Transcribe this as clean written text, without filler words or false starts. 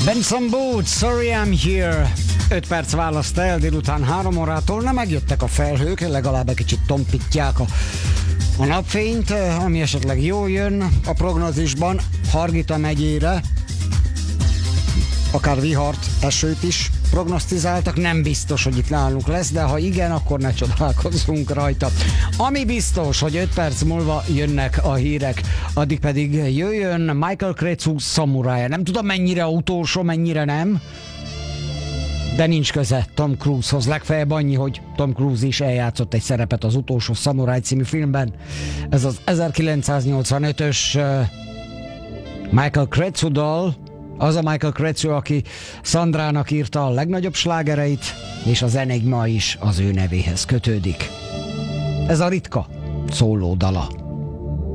Benson Boots, Sorry I'm Here. 5 perc választ el délután 3 órától, nem megjöttek a felhők, legalább egy kicsit tompítják a napfényt, ami esetleg jól jön a prognózisban. Hargita megyére akár vihart, esőt is prognosztizáltak, nem biztos, hogy itt nálunk lesz, de ha igen, akkor ne csodálkozzunk rajta. Ami biztos, hogy 5 perc múlva jönnek a hírek, addig pedig jöjjön Michael Cretu Samurai. Nem tudom, mennyire utolsó, mennyire nem, de nincs köze Tom Cruise-hoz. Legfeljebb annyi, hogy Tom Cruise is eljátszott egy szerepet az Utolsó Szamuráj című filmben. Ez az 1985-ös Michael Cretu dal, az a Michael Cretu, aki Sandrának írta a legnagyobb slágereit, és az Enigma is az ő nevéhez kötődik. Ez a ritka szóló dala.